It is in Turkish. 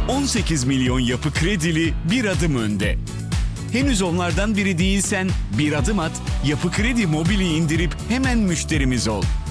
18 milyon Yapı Kredili bir adım önde. Henüz onlardan biri değilsen bir adım at, Yapı Kredi Mobil'i indirip hemen müşterimiz ol.